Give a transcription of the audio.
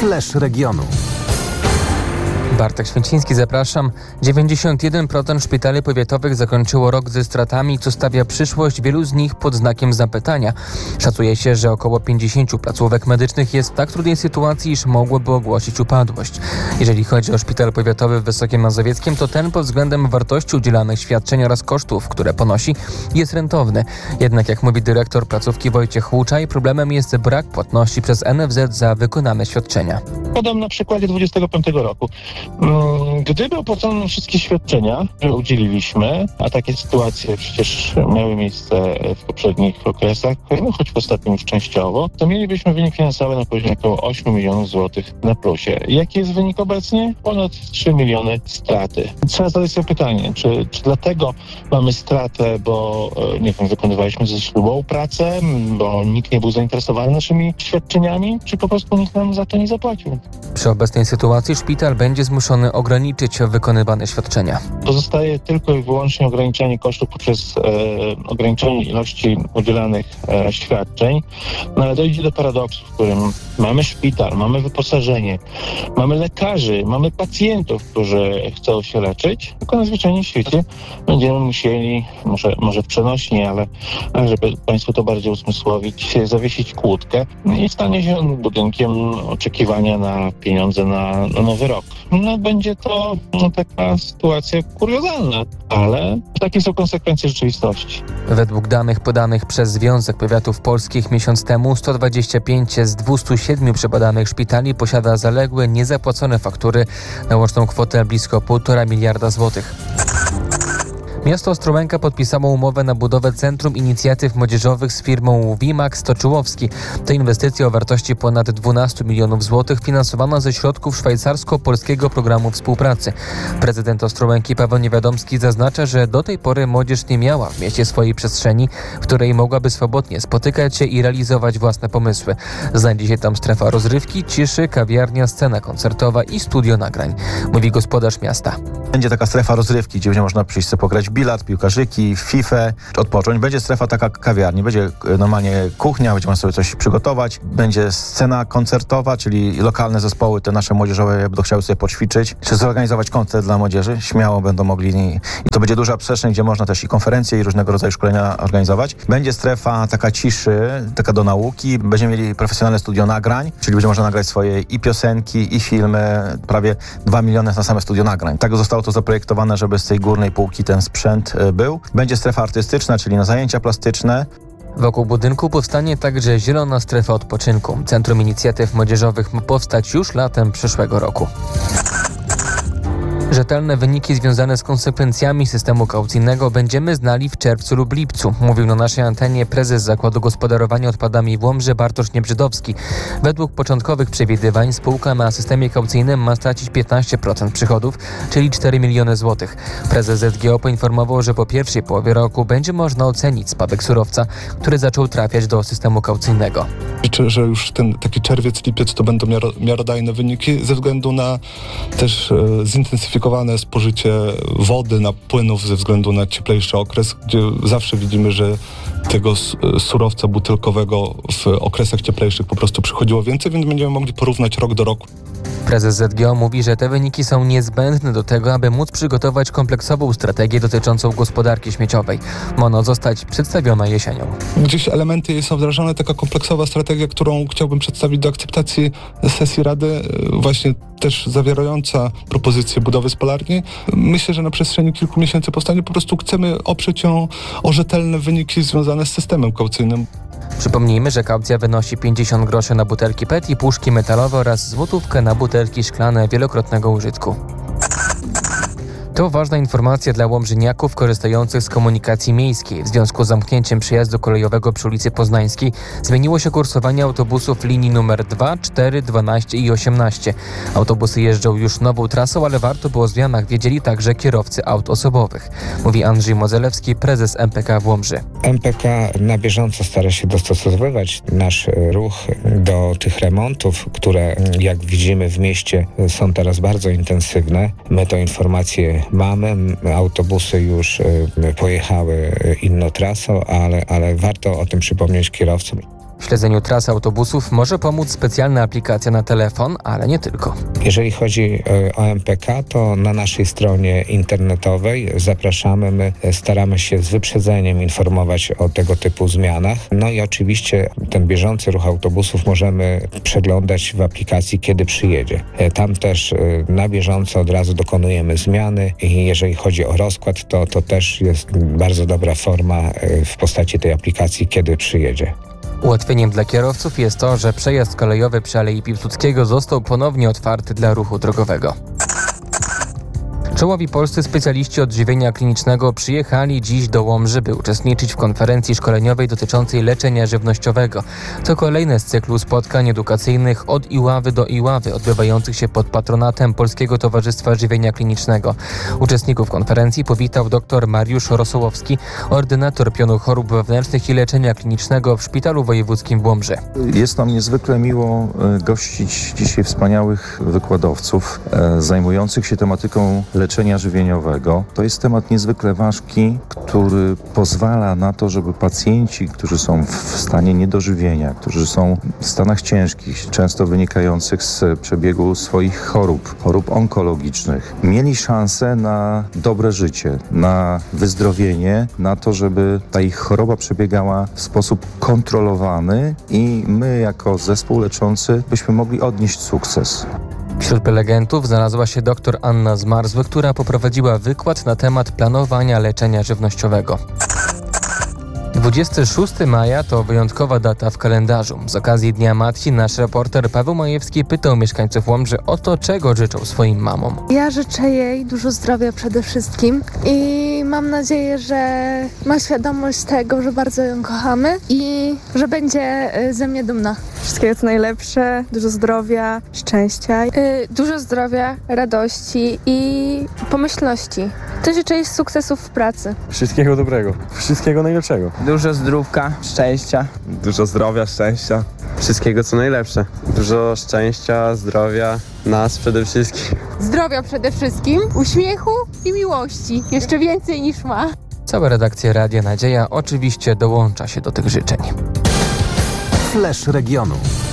Flash regionu. Bartek Święciński, zapraszam. 91% szpitali powiatowych zakończyło rok ze stratami, co stawia przyszłość wielu z nich pod znakiem zapytania. Szacuje się, że około 50 placówek medycznych jest w tak trudnej sytuacji, iż mogłoby ogłosić upadłość. Jeżeli chodzi o szpital powiatowy w Wysokim Mazowieckim, to ten pod względem wartości udzielanych świadczeń oraz kosztów, które ponosi, jest rentowny. Jednak jak mówi dyrektor placówki Wojciech Łuczaj, problemem jest brak płatności przez NFZ za wykonane świadczenia. Podam na przykładzie 25 roku. Gdyby opłacono wszystkie świadczenia, które udzieliliśmy, a takie sytuacje przecież miały miejsce w poprzednich okresach, no choć w ostatnim już częściowo, to mielibyśmy wynik finansowy na poziomie około 8 milionów złotych na plusie. Jaki jest wynik obecnie? Ponad 3 miliony straty. Trzeba zadać sobie pytanie, czy dlatego mamy stratę, bo nie wiem, wykonywaliśmy ze ślubą pracę, bo nikt nie był zainteresowany naszymi świadczeniami, czy po prostu nikt nam za to nie zapłacił. Przy obecnej sytuacji szpital będzie zmuszony ograniczyć wykonywane świadczenia. Pozostaje tylko i wyłącznie ograniczenie kosztów poprzez ograniczenie ilości udzielanych świadczeń, no ale dojdzie do paradoksu, w którym mamy szpital, mamy wyposażenie, mamy lekarzy, mamy pacjentów, którzy chcą się leczyć, tylko na zwyczajnym świecie będziemy musieli, może w przenośni, ale żeby Państwu to bardziej uzmysłowić, zawiesić kłódkę i stanie się budynkiem oczekiwania na pieniądze na nowy rok. No, będzie to taka sytuacja kuriozalna, ale takie są konsekwencje rzeczywistości. Według danych podanych przez Związek Powiatów Polskich miesiąc temu 125 z 207 przebadanych szpitali posiada zaległe, niezapłacone faktury na łączną kwotę blisko 1,5 miliarda złotych. Miasto Ostrołęka podpisało umowę na budowę Centrum Inicjatyw Młodzieżowych z firmą Wimax Toczyłowski. To inwestycja o wartości ponad 12 milionów złotych finansowana ze środków szwajcarsko-polskiego programu współpracy. Prezydent Ostrołęki Paweł Niewiadomski zaznacza, że do tej pory młodzież nie miała w mieście swojej przestrzeni, w której mogłaby swobodnie spotykać się i realizować własne pomysły. Znajdzie się tam strefa rozrywki, ciszy, kawiarnia, scena koncertowa i studio nagrań, mówi gospodarz miasta. Będzie taka strefa rozrywki, gdzie będzie można przyjść sobie pograć bilet, piłkarzyki, FIFA, odpocząć. Będzie strefa taka kawiarni, będzie normalnie kuchnia, będzie można sobie coś przygotować. Będzie scena koncertowa, czyli lokalne zespoły, te nasze młodzieżowe, będą chciały sobie poćwiczyć, czy zorganizować koncert dla młodzieży. Śmiało będą mogli. I to będzie duża przestrzeń, gdzie można też i konferencje, i różnego rodzaju szkolenia organizować. Będzie strefa taka ciszy, taka do nauki. Będziemy mieli profesjonalne studio nagrań, czyli będzie można nagrać swoje i piosenki, i filmy. Prawie 2 miliony na same studio nagrań. Tak zostało to zaprojektowane, żeby z tej górnej półki ten sprzęt był. Będzie strefa artystyczna, czyli na zajęcia plastyczne. Wokół budynku powstanie także zielona strefa odpoczynku. Centrum Inicjatyw Młodzieżowych ma powstać już latem przyszłego roku. Rzetelne wyniki związane z konsekwencjami systemu kaucyjnego będziemy znali w czerwcu lub lipcu, mówił na naszej antenie prezes Zakładu Gospodarowania Odpadami w Łomży Bartosz Niebrzydowski. Według początkowych przewidywań spółka na systemie kaucyjnym ma stracić 15% przychodów, czyli 4 miliony złotych. Prezes ZGO poinformował, że po pierwszej połowie roku będzie można ocenić spadek surowca, który zaczął trafiać do systemu kaucyjnego. Liczę, że już ten taki czerwiec, lipiec to będą miarodajne wyniki ze względu na też zintensyfikowane spożycie wody, płynów ze względu na cieplejszy okres, gdzie zawsze widzimy, że tego surowca butelkowego w okresach cieplejszych po prostu przychodziło więcej, więc będziemy mogli porównać rok do roku. Prezes ZGO mówi, że te wyniki są niezbędne do tego, aby móc przygotować kompleksową strategię dotyczącą gospodarki śmieciowej. Ma ona zostać przedstawiona jesienią. Gdzieś elementy jej są wdrażane, taka kompleksowa strategia, którą chciałbym przedstawić do akceptacji sesji Rady, właśnie też zawierająca propozycję budowy spalarni. Myślę, że na przestrzeni kilku miesięcy powstanie. Po prostu chcemy oprzeć ją o rzetelne wyniki związane z systemem kaucyjnym. Przypomnijmy, że kaucja wynosi 50 groszy na butelki PET i puszki metalowe oraz złotówkę na butelki szklane wielokrotnego użytku. To ważna informacja dla łomżyniaków korzystających z komunikacji miejskiej. W związku z zamknięciem przejazdu kolejowego przy ulicy Poznańskiej zmieniło się kursowanie autobusów linii numer 2, 4, 12 i 18. Autobusy jeżdżą już nową trasą, ale warto by o zmianach wiedzieli także kierowcy aut osobowych, mówi Andrzej Modzelewski, prezes MPK w Łomży. MPK na bieżąco stara się dostosowywać nasz ruch do tych remontów, które jak widzimy w mieście są teraz bardzo intensywne. My tę informację mamy, autobusy już pojechały inną trasą, ale warto o tym przypomnieć kierowcom. W śledzeniu trasy autobusów może pomóc specjalna aplikacja na telefon, ale nie tylko. Jeżeli chodzi o MPK, to na naszej stronie internetowej zapraszamy. My staramy się z wyprzedzeniem informować o tego typu zmianach. No i oczywiście ten bieżący ruch autobusów możemy przeglądać w aplikacji, kiedy przyjedzie. Tam też na bieżąco od razu dokonujemy zmiany i jeżeli chodzi o rozkład, to też jest bardzo dobra forma w postaci tej aplikacji, kiedy przyjedzie. Ułatwieniem dla kierowców jest to, że przejazd kolejowy przy Alei Piłsudskiego został ponownie otwarty dla ruchu drogowego. Czołowi polscy specjaliści odżywienia klinicznego przyjechali dziś do Łomży, by uczestniczyć w konferencji szkoleniowej dotyczącej leczenia żywnościowego. To kolejne z cyklu spotkań edukacyjnych Od Iławy do Iławy, odbywających się pod patronatem Polskiego Towarzystwa Żywienia Klinicznego. Uczestników konferencji powitał dr Mariusz Rosołowski, ordynator pionu chorób wewnętrznych i leczenia klinicznego w Szpitalu Wojewódzkim w Łomży. Jest nam niezwykle miło gościć dzisiaj wspaniałych wykładowców zajmujących się tematyką leczenia żywieniowego. To jest temat niezwykle ważki, który pozwala na to, żeby pacjenci, którzy są w stanie niedożywienia, którzy są w stanach ciężkich, często wynikających z przebiegu swoich chorób onkologicznych, mieli szansę na dobre życie, na wyzdrowienie, na to, żeby ta ich choroba przebiegała w sposób kontrolowany i my jako zespół leczący byśmy mogli odnieść sukces. Wśród prelegentów znalazła się dr Anna Zmarzły, która poprowadziła wykład na temat planowania leczenia żywnościowego. 26 maja to wyjątkowa data w kalendarzu. Z okazji Dnia Matki nasz reporter Paweł Majewski pytał mieszkańców Łomży o to, czego życzą swoim mamom. Ja życzę jej dużo zdrowia przede wszystkim i mam nadzieję, że ma świadomość tego, że bardzo ją kochamy i że będzie ze mnie dumna. Wszystkiego co najlepsze, dużo zdrowia, szczęścia. Dużo zdrowia, radości i pomyślności. Też życzę jej sukcesów w pracy. Wszystkiego dobrego, wszystkiego najlepszego. Dużo zdrówka, szczęścia. Dużo zdrowia, szczęścia. Wszystkiego co najlepsze. Dużo szczęścia, zdrowia, nas przede wszystkim. Zdrowia przede wszystkim, uśmiechu i miłości. Jeszcze więcej niż ma. Cała redakcja Radia Nadzieja oczywiście dołącza się do tych życzeń. Flash regionu.